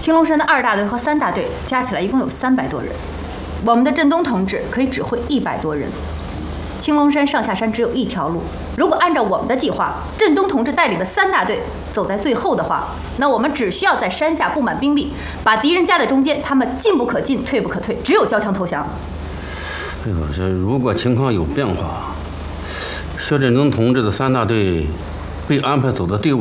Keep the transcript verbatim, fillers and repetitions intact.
青龙山的二大队和三大队加起来一共有三百多人，我们的振东同志可以指挥一百多人。青龙山上下山只有一条路，如果按照我们的计划，振东同志带领的三大队走在最后的话，那我们只需要在山下布满兵力，把敌人夹在中间，他们进不可进，退不可退，只有交枪投降。 哎呦，这如果情况有变化，薛振东同志的三大队被安排走的队伍